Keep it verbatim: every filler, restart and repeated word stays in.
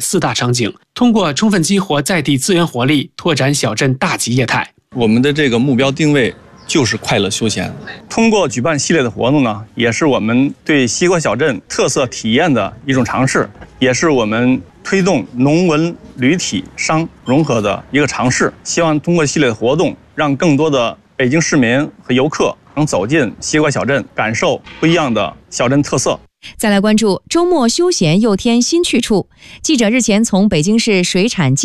四大场景，通过充分激活在地资源活力，拓展小镇大吉业态。 我们的这个目标定位就是快乐休闲。通过举办系列的活动呢，也是我们对西瓜小镇特色体验的一种尝试，也是我们推动农文旅体商融合的一个尝试。希望通过系列的活动，让更多的北京市民和游客能走进西瓜小镇，感受不一样的小镇特色。 再来关注周末休闲又添新去处。记者日前从北京市水产